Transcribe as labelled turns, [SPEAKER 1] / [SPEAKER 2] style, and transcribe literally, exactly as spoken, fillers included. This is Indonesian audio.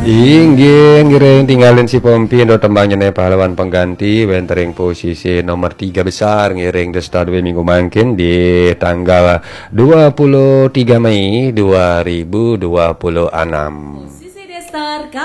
[SPEAKER 1] Inggih, ngiring tinggalin si Pompi do tembangnya nih pahlawan pengganti wentering posisi nomor tiga besar ngiring the start minggu makin di tanggal dua puluh tiga Mei dua ribu dua puluh enam.
[SPEAKER 2] Posisi The Star